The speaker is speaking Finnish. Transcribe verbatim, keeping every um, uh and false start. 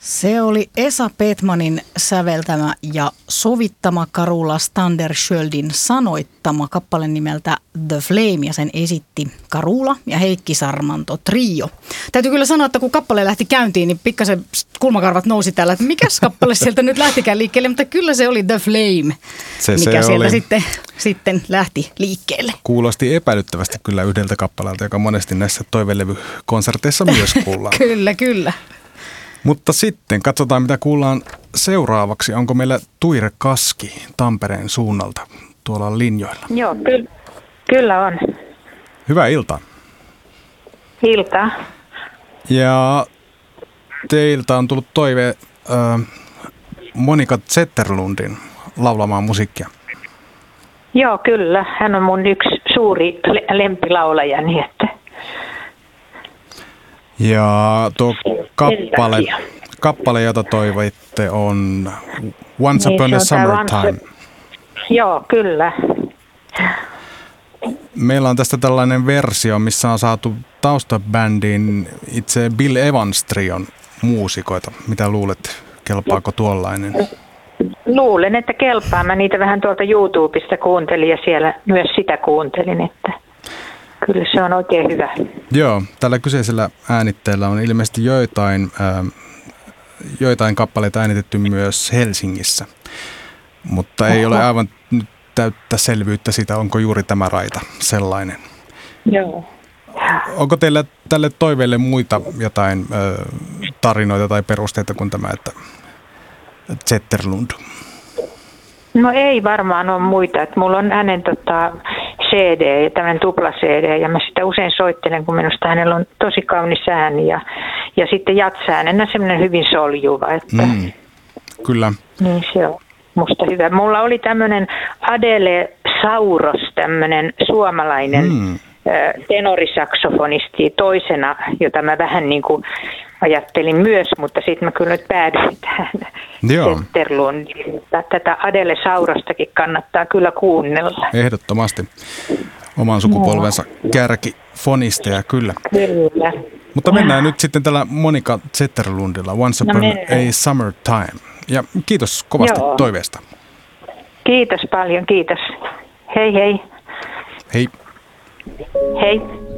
Se oli Esa Petmanin säveltämä ja sovittama Carola Standerskjöldin sanoittama kappale nimeltä The Flame, ja sen esitti Carola ja Heikki Sarmanto trio. Täytyy kyllä sanoa, että kun kappale lähti käyntiin, niin pikkasen kulmakarvat nousi täällä, että mikäs kappale sieltä nyt lähtikään liikkeelle, mutta kyllä se oli The Flame, se, mikä se sieltä sitten, sitten lähti liikkeelle. Kuulosti epäilyttävästi kyllä yhdeltä kappaleelta, joka monesti näissä toivelevykonserteissa myös kuullaan. Kyllä, kyllä. Mutta sitten katsotaan, mitä kuullaan seuraavaksi. Onko meillä Tuire Kaski Tampereen suunnalta tuolla linjoilla? Joo, ky- kyllä on. Hyvää iltaa. Iltaa. Ja teiltä on tullut toive äh, Monika Zetterlundin laulamaan musiikkia. Joo, kyllä. Hän on mun yksi suuri lempilaulaja, niin että... Ja tuo kappale, kappale jota toivoitte, on Once niin, Upon a Summertime. Once... Joo, kyllä. Meillä on tästä tällainen versio, missä on saatu taustabändin itse Bill Evans trion muusikoita. Mitä luulet, kelpaako tuollainen? Luulen, että kelpaa. Mä niitä vähän tuolta YouTubesta kuuntelin ja siellä myös sitä kuuntelin, että kyllä se on oikein hyvä. Joo, tällä kyseisellä äänitteellä on ilmeisesti joitain, äh, joitain kappaleita äänitetty myös Helsingissä, mutta ei Oho. ole aivan nyt täyttä selvyyttä siitä, onko juuri tämä raita sellainen. Joo. Onko teillä tälle toiveelle muita jotain äh, tarinoita tai perusteita kuin tämä, että Zetterlund? No ei varmaan ole muita. Että mulla on hänen tota, C D, tämmöinen tupla C D, ja mä sitä usein soittelen, kun minusta hänellä on tosi kaunis ääni. Ja, ja sitten jatsäänenä semmoinen hyvin soljuva. Että, mm, kyllä. Niin se on musta hyvä. Mulla oli tämmöinen Adele Sauros, tämmöinen suomalainen mm. tenorisaksofonisti toisena, jota mä vähän niin kuin ajattelin myös, mutta sitten mä kyllä nyt päädyin tähän Zetterlundiin. Tätä Adele Saurostakin kannattaa kyllä kuunnella. Ehdottomasti. Oman sukupolvensa no. kärkifonisteja, kyllä. Kyllä. Mutta mennään nyt sitten tällä Monika Zetterlundilla, Once Upon no a Summertime. Ja kiitos kovasti Joo. toiveesta. Kiitos paljon, kiitos. Hei hei. Hei. Hei.